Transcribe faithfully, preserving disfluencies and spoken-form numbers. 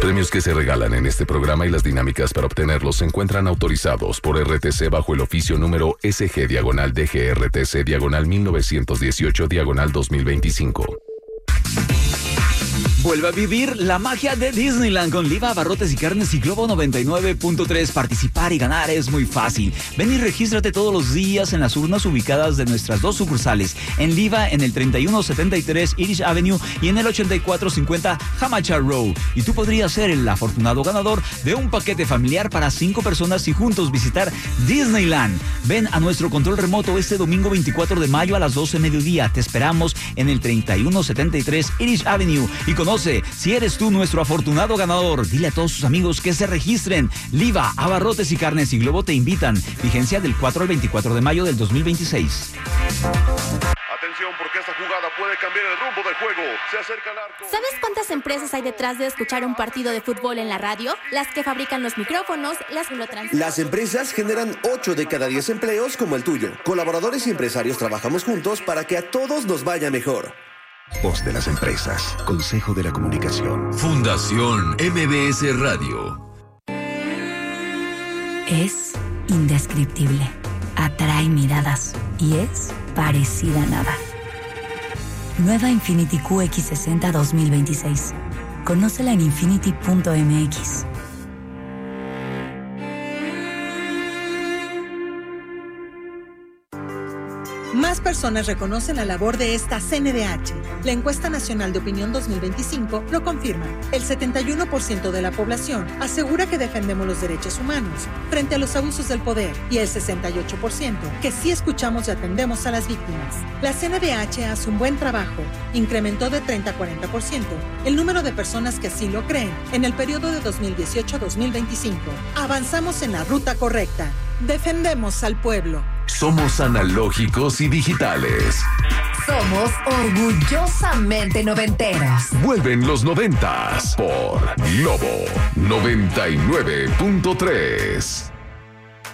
premios que se regalan en este programa y las dinámicas para obtenerlos se encuentran autorizados por R T C bajo el oficio número S G diagonal D G R T C diagonal mil novecientos dieciocho diagonal dos mil veinticinco. Vuelve a vivir la magia de Disneyland con Liva, Abarrotes y Carnes y Globo noventa y nueve punto tres. Participar y ganar es muy fácil. Ven y regístrate todos los días en las urnas ubicadas de nuestras dos sucursales. En Liva, en el treinta y uno setenta y tres Irish Avenue y en el ochenta y cuatro cincuenta Hamachar Road. Y tú podrías ser el afortunado ganador de un paquete familiar para cinco personas y juntos visitar Disneyland. Ven a nuestro control remoto este domingo veinticuatro de mayo a las doce mediodía. Te esperamos en el treinta y uno setenta y tres Irish Avenue y con si eres tú nuestro afortunado ganador. Dile a todos sus amigos que se registren. Liva, Abarrotes y Carnes y Globo te invitan. Vigencia del cuatro al veinticuatro de mayo del dos mil veintiséis. Atención, porque esta jugada puede cambiar el rumbo del juego. Se acerca al arco. ¿Sabes cuántas empresas hay detrás de escuchar un partido de fútbol en la radio? Las que fabrican los micrófonos, las que lo transmiten. Las empresas generan ocho de cada diez empleos como el tuyo. Colaboradores y empresarios trabajamos juntos para que a todos nos vaya mejor. Voz de las empresas. Consejo de la Comunicación. Fundación M B S Radio. Es indescriptible. Atrae miradas y es parecida a nada. Nueva Infiniti Q X sesenta dos mil veintiséis. Conócela en infiniti punto m x. Más personas reconocen la labor de esta C N D H. La Encuesta Nacional de Opinión dos mil veinticinco lo confirma. El setenta y uno por ciento de la población asegura que defendemos los derechos humanos frente a los abusos del poder y el sesenta y ocho por ciento que sí escuchamos y atendemos a las víctimas. La C N D H hace un buen trabajo. Incrementó de treinta a cuarenta por ciento el número de personas que así lo creen en el periodo de dos mil dieciocho a dos mil veinticinco. Avanzamos en la ruta correcta. Defendemos al pueblo. Somos analógicos y digitales. Somos orgullosamente noventeros. Vuelven los noventas por Globo noventa y nueve punto tres.